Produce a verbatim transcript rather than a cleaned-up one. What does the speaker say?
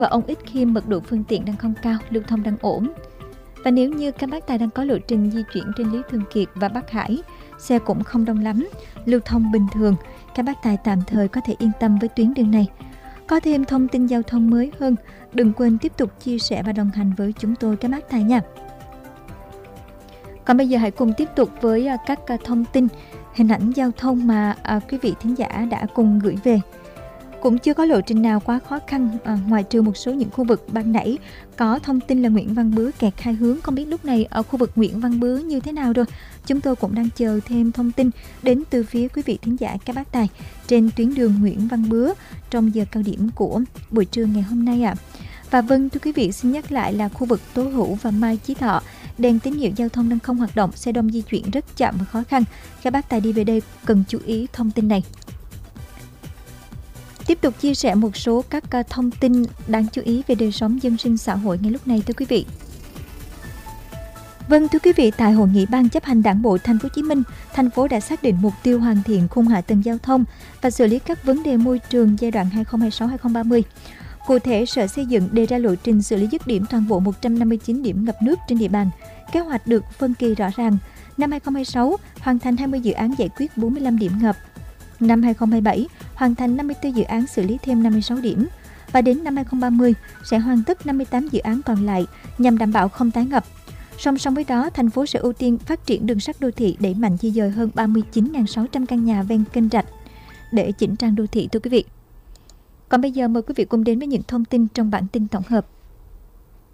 và ông ít khi mật độ phương tiện đang không cao, lưu thông đang ổn. Và nếu như các bác tài đang có lộ trình di chuyển trên Lý Thường Kiệt và Bắc Hải, xe cũng không đông lắm, lưu thông bình thường, các bác tài tạm thời có thể yên tâm với tuyến đường này. Có thêm thông tin giao thông mới hơn, đừng quên tiếp tục chia sẻ và đồng hành với chúng tôi các bác tài nha. Còn bây giờ hãy cùng tiếp tục với các thông tin, hình ảnh giao thông mà à, quý vị thính giả đã cùng gửi về. Cũng chưa có lộ trình nào quá khó khăn, à, ngoài trừ một số những khu vực ban nãy có thông tin là Nguyễn Văn Bứa kẹt hai hướng. Không biết lúc này ở khu vực Nguyễn Văn Bứa như thế nào rồi. Chúng tôi cũng đang chờ thêm thông tin đến từ phía quý vị thính giả các bác tài trên tuyến đường Nguyễn Văn Bứa trong giờ cao điểm của buổi trưa ngày hôm nay ạ. À. Và vâng, thưa quý vị, xin nhắc lại là khu vực Tố Hữu và Mai Chí Thọ, đèn tín hiệu giao thông đang không hoạt động, xe đông di chuyển rất chậm và khó khăn. Các bác tài đi về đây cần chú ý thông tin này. Tiếp tục chia sẻ một số các thông tin đáng chú ý về đời sống dân sinh xã hội ngay lúc này thưa quý vị. Vâng, thưa quý vị, tại hội nghị Ban chấp hành Đảng bộ Thành phố Hồ Chí Minh, thành phố đã xác định mục tiêu hoàn thiện khung hạ tầng giao thông và xử lý các vấn đề môi trường giai đoạn hai nghìn không trăm hai mươi sáu đến hai nghìn không trăm ba mươi. Cụ thể, Sở Xây dựng đề ra lộ trình xử lý dứt điểm toàn bộ một trăm năm mươi chín điểm ngập nước trên địa bàn. Kế hoạch được phân kỳ rõ ràng. Năm hai nghìn không trăm hai mươi sáu, hoàn thành hai mươi dự án giải quyết bốn mươi lăm điểm ngập. Năm hai nghìn không trăm hai mươi bảy, hoàn thành năm mươi tư dự án xử lý thêm năm mươi sáu điểm. Và đến năm hai nghìn không trăm ba mươi, sẽ hoàn tất năm mươi tám dự án còn lại nhằm đảm bảo không tái ngập. Song song với đó, thành phố sẽ ưu tiên phát triển đường sắt đô thị, đẩy mạnh di dời hơn ba mươi chín nghìn sáu trăm căn nhà ven kênh rạch để chỉnh trang đô thị thưa quý vị. Còn bây giờ mời quý vị cùng đến với những thông tin trong bản tin tổng hợp.